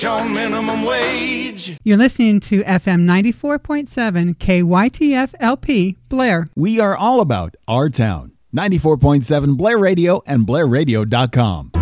On minimum wage. You're listening to FM 94.7 KYTF LP Blair. We are all about our town. 94.7 Blair Radio and BlairRadio.com.